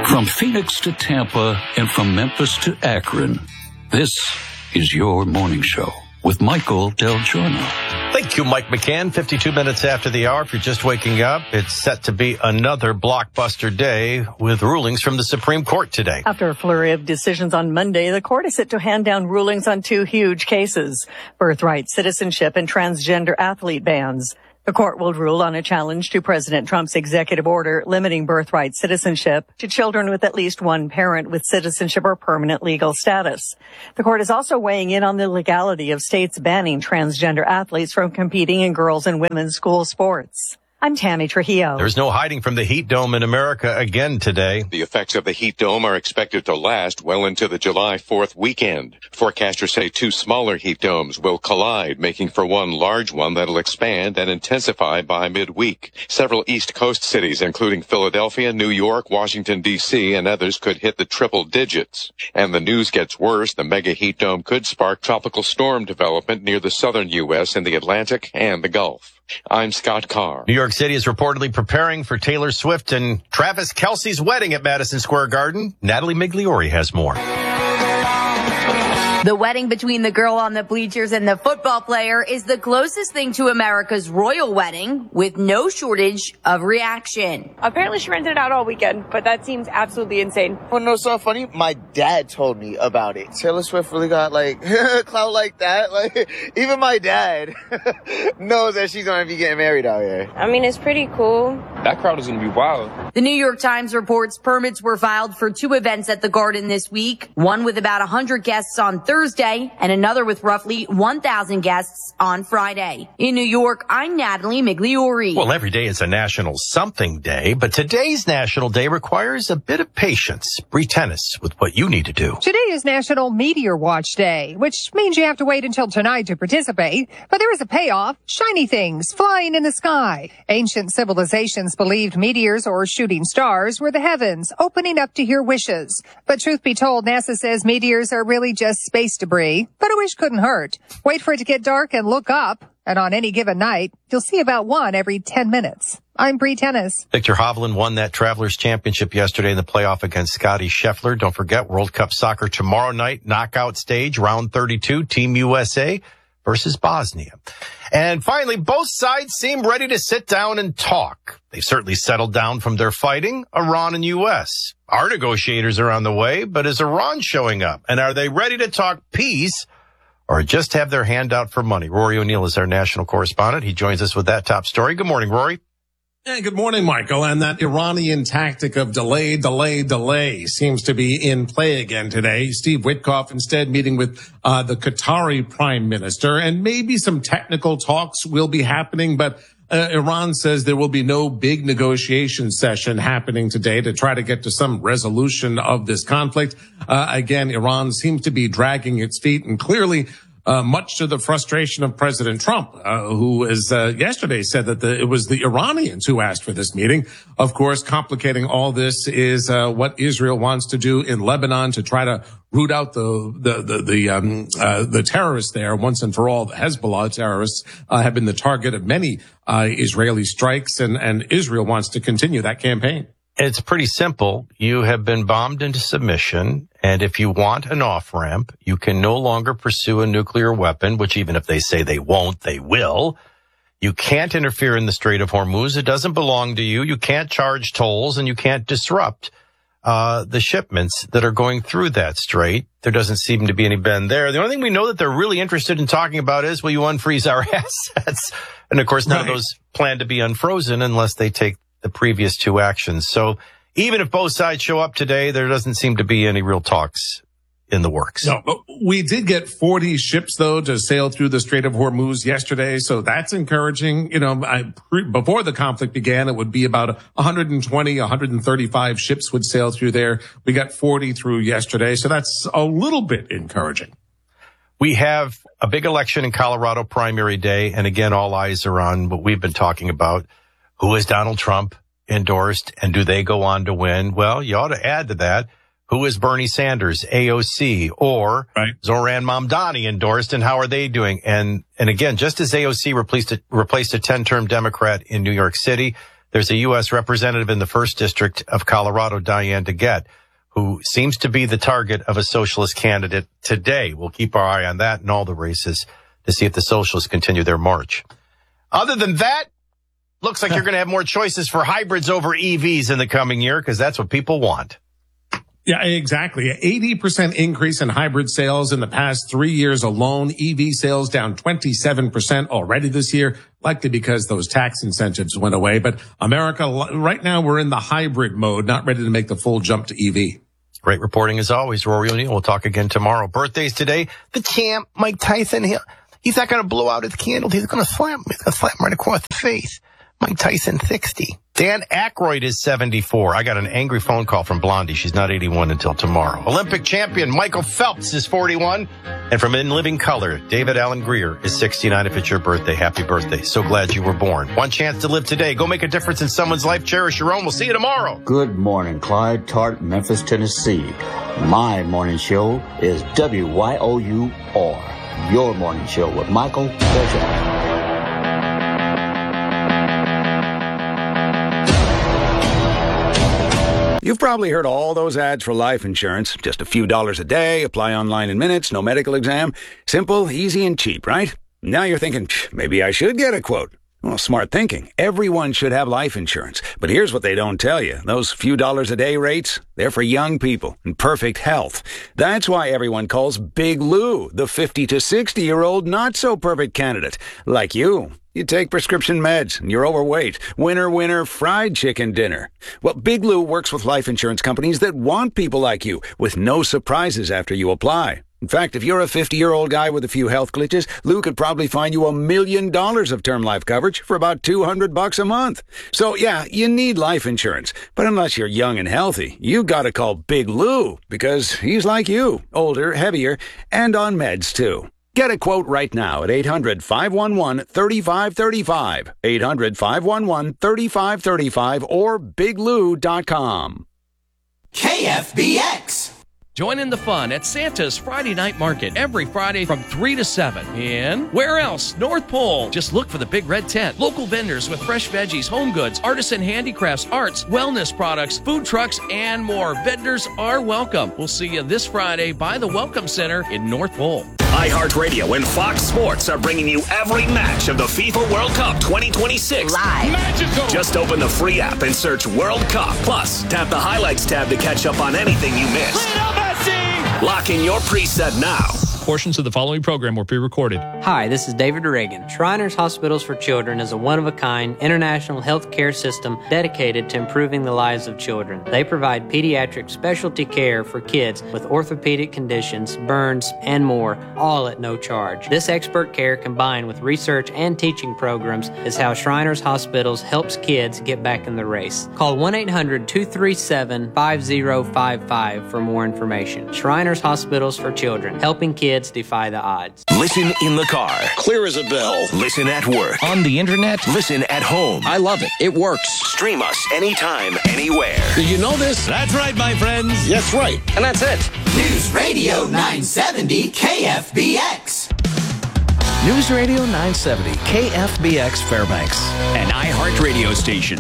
From Phoenix to Tampa and from Memphis to Akron, this is your morning show with Michael Del Giorno. Thank you, Mike McCann. 52 minutes after the hour. If you're just waking up, it's set to be another blockbuster day with rulings from the Supreme Court today. After a flurry of decisions on Monday, the court is set to hand down rulings on two huge cases: birthright citizenship and transgender athlete bans. The court will rule on a challenge to President Trump's executive order limiting birthright citizenship to children with at least one parent with citizenship or permanent legal status. The court is also weighing in on the legality of states banning transgender athletes from competing in girls' and women's school sports. I'm Tammy Trujillo. There's no hiding from the heat dome in America again today. The effects of the heat dome are expected to last well into the July 4th weekend. Forecasters say two smaller heat domes will collide, making for one large one that'll expand and intensify by midweek. Several East Coast cities, including Philadelphia, New York, Washington, D.C., and others could hit the triple digits. And the news gets worse. The mega heat dome could spark tropical storm development near the southern U.S. in the Atlantic and the Gulf. I'm Scott Carr. New York City is reportedly preparing for Taylor Swift and Travis Kelce's wedding at Madison Square Garden. Natalie Migliori has more. The wedding between the girl on the bleachers and the football player is the closest thing to America's royal wedding, with no shortage of reaction. Apparently she rented it out all weekend, but that seems absolutely insane. Well, no, so funny. My dad told me about it. Taylor Swift really got clout like that. Even my dad knows that she's going to be getting married out here. I mean, it's pretty cool. That crowd is going to be wild. The New York Times reports permits were filed for two events at the Garden this week, one with about 100 guests on Thursday and another with roughly 1,000 guests on Friday. In New York, I'm Natalie Migliori. Well, every day is a National Something Day, but today's National Day requires a bit of patience. Bree Tennis with what you need to do. Today is National Meteor Watch Day, which means you have to wait until tonight to participate. But there is a payoff: shiny things flying in the sky. Ancient civilizations believed meteors, or shooting stars, were the heavens, opening up to hear wishes. But truth be told, NASA says meteors are really just space debris, but a wish couldn't hurt. Wait for it to get dark and look up, and on any given night, you'll see about one every 10 minutes. I'm Bree Tennis. Victor Hovland won that Travelers Championship yesterday in the playoff against Scotty Scheffler. Don't forget, World Cup soccer tomorrow night, knockout stage, round 32, Team USA versus Bosnia. And finally, both sides seem ready to sit down and talk. They've certainly settled down from their fighting, Iran and U.S. Our negotiators are on the way, but is Iran showing up? And are they ready to talk peace or just have their hand out for money? Rory O'Neill is our national correspondent. He joins us with that top story. Good morning, Rory. Hey, good morning, Michael. And that Iranian tactic of delay seems to be in play again today. Steve Witkoff instead meeting with the Qatari prime minister, and maybe some technical talks will be happening, but Iran says there will be no big negotiation session happening today to try to get to some resolution of this conflict. Again, Iran seems to be dragging its feet, and clearly much to the frustration of President Trump, who yesterday said that it was the Iranians who asked for this meeting. Of course, complicating all this is what Israel wants to do in Lebanon to try to root out the terrorists there once and for all. The Hezbollah terrorists have been the target of many Israeli strikes, and Israel wants to continue that campaign. It's pretty simple. You have been bombed into submission, and if you want an off-ramp, you can no longer pursue a nuclear weapon, which even if they say they won't, they will. You can't interfere in the Strait of Hormuz. It doesn't belong to you. You can't charge tolls, and you can't disrupt the shipments that are going through that strait. There doesn't seem to be any bend there. The only thing we know that they're really interested in talking about is, will you unfreeze our assets? And, of course, none of those plan to be unfrozen unless they take the previous two actions. So even if both sides show up today, there doesn't seem to be any real talks in the works. No, but we did get 40 ships, though, to sail through the Strait of Hormuz yesterday. So that's encouraging. You know, before the conflict began, it would be about 120, 135 ships would sail through there. We got 40 through yesterday. So that's a little bit encouraging. We have a big election in Colorado, primary day. And again, all eyes are on what we've been talking about. Who is Donald Trump endorsed, and do they go on to win? Well, you ought to add to that, who is Bernie Sanders, AOC, or Zoran Mamdani endorsed, and how are they doing? And again, just as AOC replaced a 10-term Democrat in New York City, There's a U.S. representative in the 1st District of Colorado, Diane DeGette, who seems to be the target of a socialist candidate today. We'll keep our eye on that and all the races to see if the socialists continue their march. Other than that, looks like you're going to have more choices for hybrids over EVs in the coming year because that's what people want. Yeah, exactly. 80% increase in hybrid sales in the past 3 years alone. EV sales down 27% already this year, likely because those tax incentives went away. But America, right now, we're in the hybrid mode, not ready to make the full jump to EV. Great reporting as always, Rory O'Neill. We'll talk again tomorrow. Birthdays today. The champ, Mike Tyson, he's not going to blow out his candle. He's going to slap him. He's going to slap him right across the face. Mike Tyson, 60. Dan Aykroyd is 74. I got an angry phone call from Blondie. She's not 81 until tomorrow. Olympic champion Michael Phelps is 41. And from In Living Color, David Alan Greer is 69. If it's your birthday, happy birthday. So glad you were born. One chance to live today. Go make a difference in someone's life. Cherish your own. We'll see you tomorrow. Good morning, Clyde, Tart, Memphis, Tennessee. My morning show is WYOUR, your morning show with Michael Bishop. You've probably heard all those ads for life insurance. Just a few dollars a day, apply online in minutes, no medical exam. Simple, easy, and cheap, right? Now you're thinking, maybe I should get a quote. Well, smart thinking. Everyone should have life insurance. But here's what they don't tell you. Those few dollars a day rates, they're for young people in perfect health. That's why everyone calls Big Lou the 50 to 60-year-old not-so-perfect candidate. Like you. You take prescription meds, and you're overweight. Winner, fried chicken dinner. Well, Big Lou works with life insurance companies that want people like you, with no surprises after you apply. In fact, if you're a 50-year-old guy with a few health glitches, Lou could probably find you $1 million of term life coverage for about $200 a month. So, yeah, you need life insurance. But unless you're young and healthy, you gotta call Big Lou, because he's like you, older, heavier, and on meds, too. Get a quote right now at 800-511-3535, 800-511-3535, or biglou.com. KFBX. Join in the fun at Santa's Friday Night Market every Friday from 3 to 7. And where else? North Pole. Just look for the big red tent. Local vendors with fresh veggies, home goods, artisan handicrafts, arts, wellness products, food trucks, and more. Vendors are welcome. We'll see you this Friday by the Welcome Center in North Pole. iHeartRadio and Fox Sports are bringing you every match of the FIFA World Cup 2026. Live. Magical. Just open the free app and search World Cup. Plus, tap the highlights tab to catch up on anything you missed. Lock in your preset now. Portions of the following program were pre-recorded. Hi, this is David Reagan. Shriners Hospitals for Children is a one-of-a-kind international health care system dedicated to improving the lives of children. They provide pediatric specialty care for kids with orthopedic conditions, burns, and more, all at no charge. This expert care combined with research and teaching programs is how Shriners Hospitals helps kids get back in the race. Call 1-800-237-5055 for more information. Shriners Hospitals for Children, helping kids defy the odds. Listen in the car. Clear as a bell. Listen at work. On the internet. Listen at home. I love it. It works. Stream us anytime, anywhere. Did you know this? That's right, my friends. That's right. And that's it. News Radio 970 KFBX. News Radio 970 KFBX Fairbanks, an iHeartRadio station.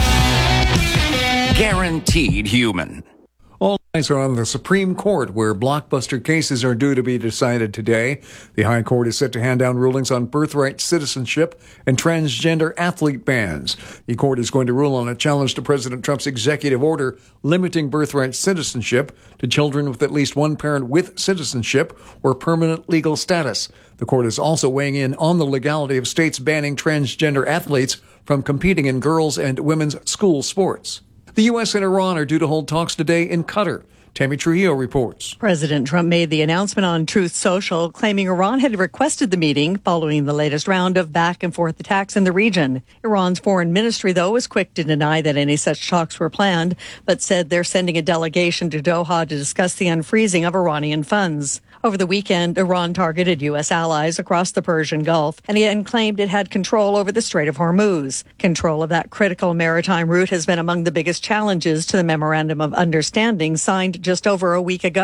Guaranteed human. All eyes are on the Supreme Court, where blockbuster cases are due to be decided today. The High Court is set to hand down rulings on birthright citizenship and transgender athlete bans. The court is going to rule on a challenge to President Trump's executive order limiting birthright citizenship to children with at least one parent with citizenship or permanent legal status. The court is also weighing in on the legality of states banning transgender athletes from competing in girls' and women's school sports. The U.S. and Iran are due to hold talks today in Qatar. Tammy Trujillo reports. President Trump made the announcement on Truth Social, claiming Iran had requested the meeting following the latest round of back-and-forth attacks in the region. Iran's foreign ministry, though, was quick to deny that any such talks were planned, but said they're sending a delegation to Doha to discuss the unfreezing of Iranian funds. Over the weekend, Iran targeted U.S. allies across the Persian Gulf and claimed it had control over the Strait of Hormuz. Control of that critical maritime route has been among the biggest challenges to the Memorandum of Understanding signed just over a week ago.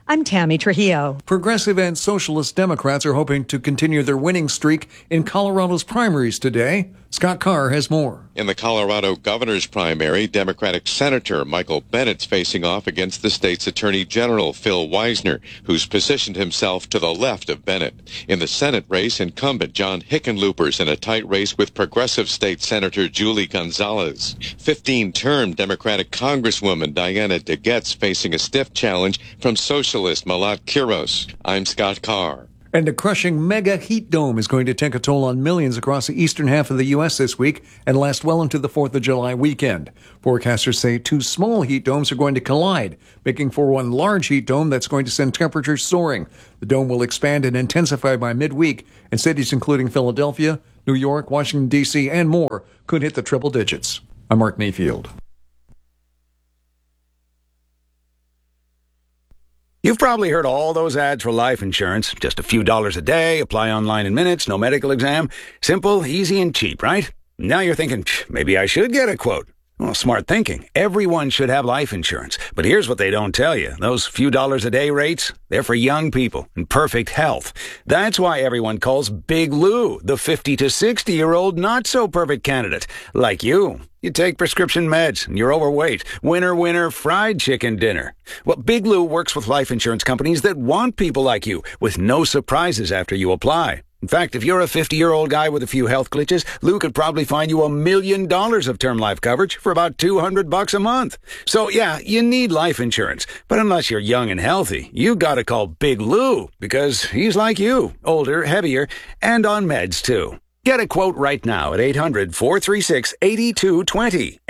I'm Tammy Trujillo. Progressive and Socialist Democrats are hoping to continue their winning streak in Colorado's primaries today. Scott Carr has more. In the Colorado governor's primary, Democratic Senator Michael Bennett's facing off against the state's Attorney General Phil Weisner, who's positioned himself to the left of Bennett. In the Senate race, incumbent John Hickenlooper's in a tight race with Progressive State Senator Julie Gonzalez. 15-term Democratic Congresswoman Diana DeGette's facing a stiff challenge from Socialist Malat Quiros. I'm Scott Carr. And a crushing mega heat dome is going to take a toll on millions across the eastern half of the U.S. this week and last well into the 4th of July weekend. Forecasters say 2 small heat domes are going to collide, making for one large heat dome that's going to send temperatures soaring. The dome will expand and intensify by midweek, and cities including Philadelphia, New York, Washington, D.C., and more could hit the triple digits. I'm Mark Mayfield. You've probably heard all those ads for life insurance. Just a few dollars a day, apply online in minutes, no medical exam. Simple, easy, and cheap, right? Now you're thinking, maybe I should get a quote. Well, smart thinking. Everyone should have life insurance. But here's what they don't tell you. Those few dollars a day rates, they're for young people in perfect health. That's why everyone calls Big Lou the 50 to 60-year-old not-so-perfect candidate. Like you. You take prescription meds, and you're overweight. Winner, winner, fried chicken dinner. Well, Big Lou works with life insurance companies that want people like you, with no surprises after you apply. In fact, if you're a 50-year-old guy with a few health glitches, Lou could probably find you $1 million of term life coverage for about $200 a month. So, yeah, you need life insurance. But unless you're young and healthy, you gotta call Big Lou, because he's like you, older, heavier, and on meds, too. Get a quote right now at 800-436-8220.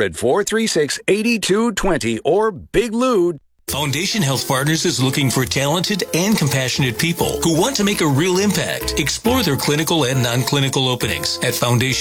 800-436-8220 or Big Lou. Foundation Health Partners is looking for talented and compassionate people who want to make a real impact. Explore their clinical and non-clinical openings at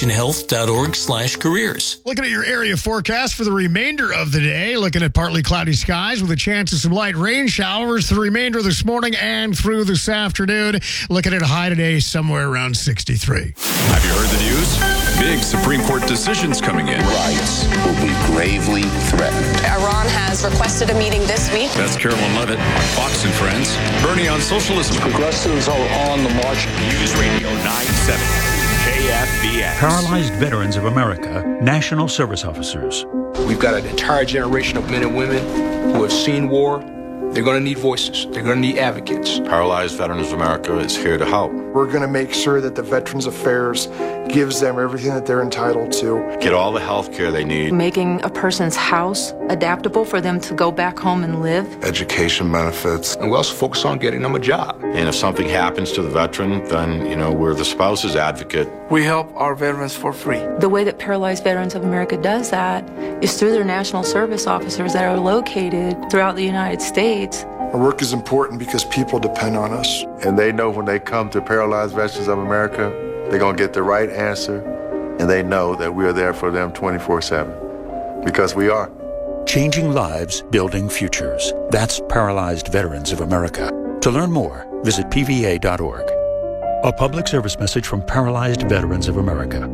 foundationhealth.org/careers. Looking at your area forecast for the remainder of the day, looking at partly cloudy skies with a chance of some light rain showers for the remainder of this morning and through this afternoon. Looking at a high today somewhere around 63. Have you heard the news? Big Supreme Court decisions coming in. Rights will be gravely threatened. Iran has requested a meeting this week. That's Carolyn Levitt on Fox and Friends. Bernie on socialism. Progressives are on the march. News Radio 970, KFBX. Paralyzed Veterans of America, National Service Officers. We've got an entire generation of men and women who have seen war. They're going to need voices. They're going to need advocates. Paralyzed Veterans of America is here to help. We're going to make sure that the Veterans Affairs gives them everything that they're entitled to. Get all the health care they need. Making a person's house adaptable for them to go back home and live. Education benefits. And we also focus on getting them a job. And if something happens to the veteran, then, we're the spouse's advocate. We help our veterans for free. The way that Paralyzed Veterans of America does that is through their National Service Officers that are located throughout the United States. Our work is important because people depend on us. And they know when they come to Paralyzed Veterans of America, they're going to get the right answer. And they know that we are there for them 24/7. Because we are. Changing lives, building futures. That's Paralyzed Veterans of America. To learn more, visit PVA.org. A public service message from Paralyzed Veterans of America.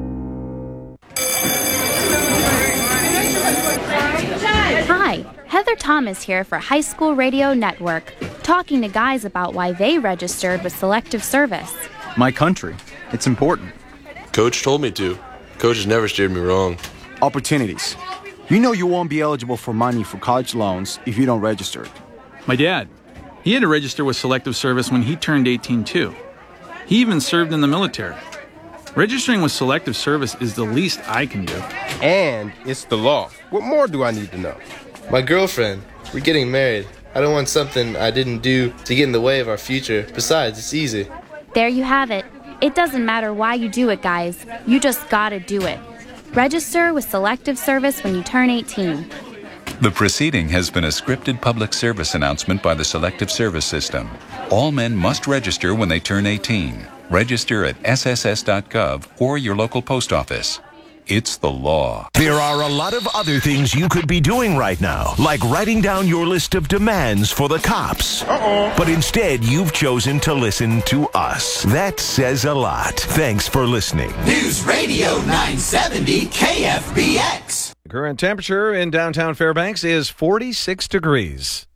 Hi, Heather Thomas here for High School Radio Network, talking to guys about why they registered with Selective Service. My country. It's important. Coach told me to. Coach has never steered me wrong. Opportunities. You know you won't be eligible for money for college loans if you don't register. My dad, he had to register with Selective Service when he turned 18 too. He even served in the military. Registering with Selective Service is the least I can do. And it's the law. What more do I need to know? My girlfriend, we're getting married. I don't want something I didn't do to get in the way of our future. Besides, it's easy. There you have it. It doesn't matter why you do it, guys. You just gotta do it. Register with Selective Service when you turn 18. The proceeding has been a scripted public service announcement by the Selective Service System. All men must register when they turn 18. Register at sss.gov or your local post office. It's the law. There are a lot of other things you could be doing right now, like writing down your list of demands for the cops. But instead, you've chosen to listen to us. That says a lot. Thanks for listening. News Radio 970 KFBX. The current temperature in downtown Fairbanks is 46 degrees.